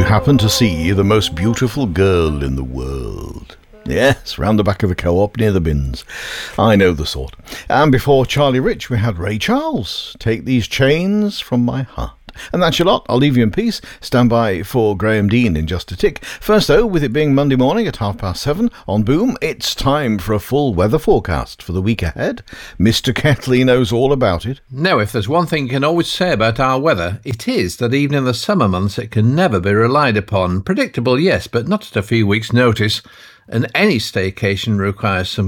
happen to see the most beautiful girl in the world? Yes, round the back of the Co-op near the bins. I know the sort. And before Charlie Rich, we had Ray Charles. Take These Chains From My Heart. And that's your lot. I'll leave you in peace. Stand by for Graham Dean in just a tick. First, though, with it being Monday morning at 7:30 on Boom, it's time for a full weather forecast for the week ahead. Mr. Ketley knows all about it. Now, if there's one thing you can always say about our weather, it is that even in the summer months it can never be relied upon. Predictable, yes, but not at a few weeks' notice. And any staycation requires some